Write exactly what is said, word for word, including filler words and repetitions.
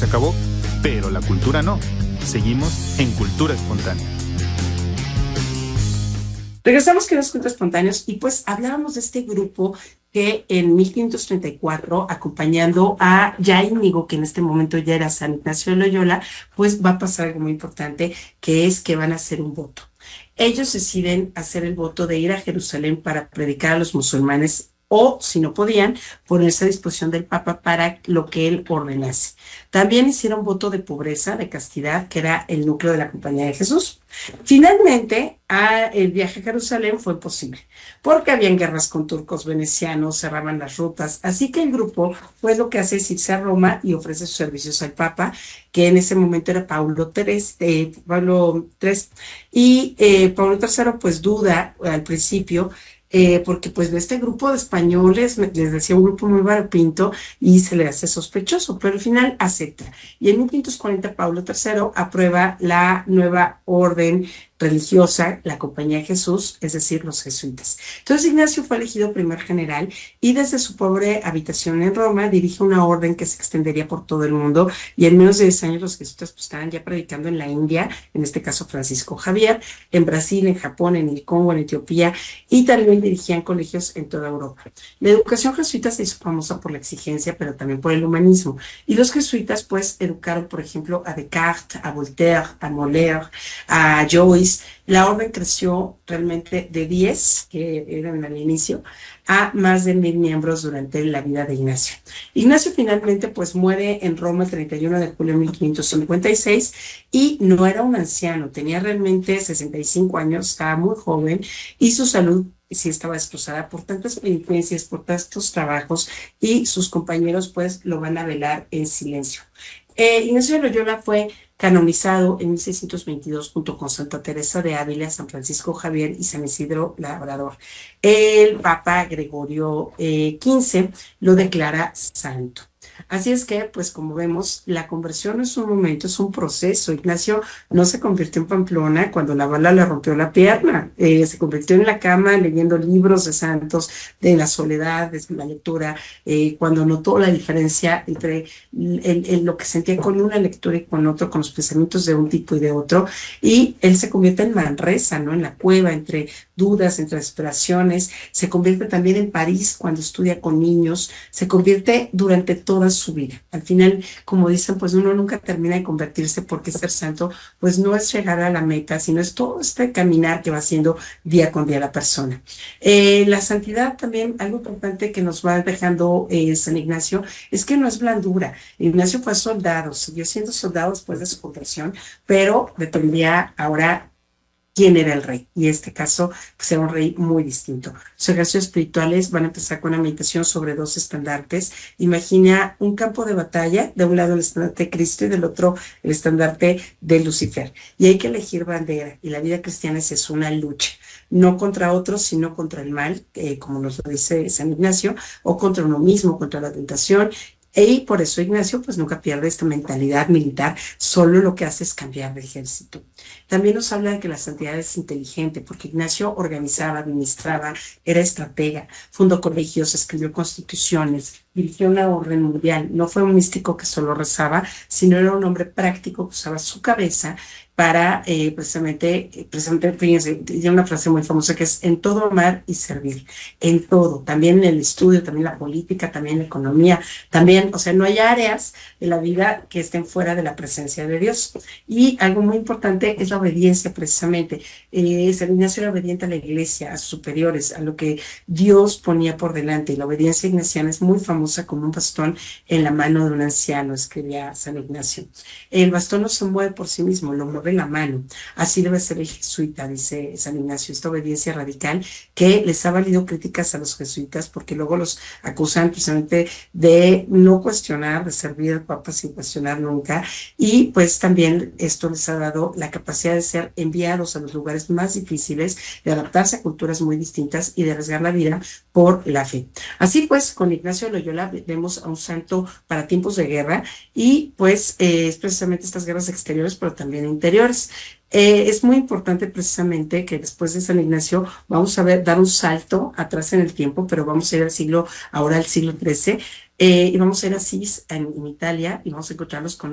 se acabó, pero la cultura no. Seguimos en Cultura Espontánea. Regresamos con los cuentos espontáneos y pues hablábamos de este grupo que en mil quinientos treinta y cuatro, acompañando a ya Íñigo, que en este momento ya era San Ignacio de Loyola, pues va a pasar algo muy importante, que es que van a hacer un voto. Ellos deciden hacer el voto de ir a Jerusalén para predicar a los musulmanes o, si no podían, ponerse a disposición del Papa para lo que él ordenase. También hicieron voto de pobreza, de castidad, que era el núcleo de la Compañía de Jesús. Finalmente, a, el viaje a Jerusalén fue imposible, porque habían guerras con turcos venecianos, cerraban las rutas, así que el grupo, pues lo que hace es irse a Roma y ofrece sus servicios al Papa, que en ese momento era Paulo tercero, eh, Pablo tercero, y eh, Pablo tercero pues duda al principio, Eh, porque pues de este grupo de españoles, les decía, un grupo muy variopinto y se le hace sospechoso, pero al final acepta. Y en mil quinientos cuarenta Pablo tercero aprueba la nueva orden religiosa, la Compañía de Jesús, es decir, los jesuitas. Entonces Ignacio fue elegido primer general y desde su pobre habitación en Roma dirige una orden que se extendería por todo el mundo y en menos de diez años los jesuitas pues, estaban ya predicando en la India, en este caso Francisco Javier, en Brasil, en Japón, en el Congo, en Etiopía y también dirigían colegios en toda Europa. La educación jesuita se hizo famosa por la exigencia, pero también por el humanismo. Y los jesuitas pues educaron, por ejemplo, a Descartes, a Voltaire, a Molière, a Joyce. La orden creció realmente de diez, que eran al inicio, a más de mil miembros durante la vida de Ignacio. Ignacio finalmente pues muere en Roma el treinta y uno de julio de mil quinientos cincuenta y seis y no era un anciano, tenía realmente sesenta y cinco años, estaba muy joven y su salud sí estaba destrozada por tantas penitencias, por tantos trabajos y sus compañeros pues lo van a velar en silencio. Eh, Ignacio de Loyola fue canonizado en mil seiscientos veintidós junto con Santa Teresa de Ávila, San Francisco Javier y San Isidro Labrador. El Papa Gregorio eh, quince lo declara santo. Así es que, pues como vemos, la conversión no es un momento, es un proceso. Ignacio no se convirtió en Pamplona cuando la bala le rompió la pierna, eh, se convirtió en la cama leyendo libros de santos, de la soledad, de la lectura, eh, cuando notó la diferencia entre el, el, lo que sentía con una lectura y con otro, con los pensamientos de un tipo y de otro, y él se convierte en Manresa, ¿no? En la cueva, entre dudas, entre aspiraciones, se convierte también en París cuando estudia con niños, se convierte durante toda su vida. Al final, como dicen, pues uno nunca termina de convertirse porque ser santo, pues no es llegar a la meta, sino es todo este caminar que va haciendo día con día la persona. Eh, la santidad también, algo importante que nos va dejando eh, San Ignacio, es que no es blandura. Ignacio fue soldado, siguió siendo soldado después de su conversión, pero dependía ahora quién era el rey, y en este caso pues era un rey muy distinto. Sus ejercicios espirituales van a empezar con una meditación sobre dos estandartes. Imagina un campo de batalla, de un lado el estandarte de Cristo y del otro el estandarte de Lucifer, y hay que elegir bandera, y la vida cristiana es eso, una lucha, no contra otros, sino contra el mal, eh, como nos lo dice San Ignacio, o contra uno mismo, contra la tentación. Y por eso Ignacio pues nunca pierde esta mentalidad militar, solo lo que hace es cambiar de ejército. También nos habla de que la santidad es inteligente, porque Ignacio organizaba, administraba, era estratega, fundó colegios, escribió constituciones, dirigió una orden mundial. No fue un místico que solo rezaba, sino era un hombre práctico que usaba su cabeza para eh, precisamente, precisamente, fíjense, tiene una frase muy famosa que es en todo amar y servir, en todo, también en el estudio, también la política, también la economía, también, o sea, no hay áreas de la vida que estén fuera de la presencia de Dios. Y algo muy importante es la obediencia precisamente. Eh, San Ignacio era obediente a la iglesia, a sus superiores, a lo que Dios ponía por delante, y la obediencia ignaciana es muy famosa como un bastón en la mano de un anciano, escribía San Ignacio. El bastón no se mueve por sí mismo, lo mueve la mano. Así debe ser el jesuita, dice San Ignacio, esta obediencia radical que les ha valido críticas a los jesuitas porque luego los acusan precisamente de no cuestionar, de servir al Papa sin cuestionar nunca, y pues también esto les ha dado la capacidad de ser enviados a los lugares más difíciles, de adaptarse a culturas muy distintas y de arriesgar la vida por la fe. Así pues, con Ignacio de Loyola vemos a un santo para tiempos de guerra y pues eh, es precisamente estas guerras exteriores pero también interiores. Eh, es muy importante precisamente que después de San Ignacio vamos a ver, dar un salto atrás en el tiempo, pero vamos a ir al siglo, ahora al siglo trece, eh, y vamos a ir a Sis en, en Italia y vamos a encontrarnos con